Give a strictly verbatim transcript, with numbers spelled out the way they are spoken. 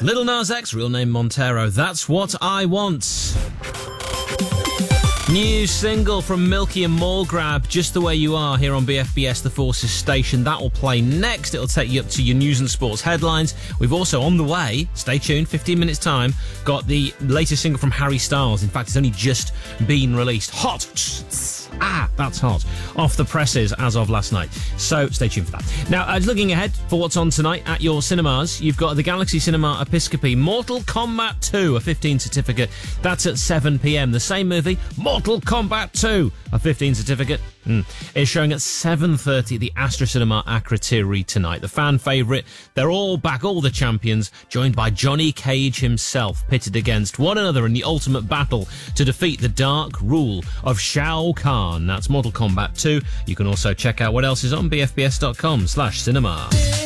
Lil Nas X, real name Montero. That's What I Want. New single from Milky and Mallgrab, Just the Way You Are, here on B F B S The Forces station. That will play next. It'll take you up to your news and sports headlines. We've also, on the way, stay tuned, fifteen minutes time, got the latest single from Harry Styles. In fact, it's only just been released. Hot! Ah, that's hot. Off the presses as of last night. So stay tuned for that. Now, uh, looking ahead for what's on tonight at your cinemas, you've got the Galaxy Cinema Episcopi, Mortal Kombat two, a fifteen certificate. That's at seven p.m. The same movie, Mortal Kombat two, a fifteen certificate, mm, is showing at seven thirty at the Astra Cinema Akrotiri tonight. The fan favourite, they're all back, all the champions, joined by Johnny Cage himself, pitted against one another in the ultimate battle to defeat the dark rule of Shao Kahn. That's Mortal Kombat two. You can also check out what else is on bfbs.com slash cinema.